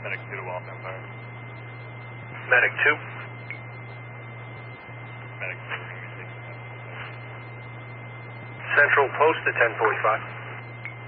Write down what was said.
Medic 2 to Walt Empire. Medic 2. Medic 2, we're going to be taking that. Central Post at 10:45.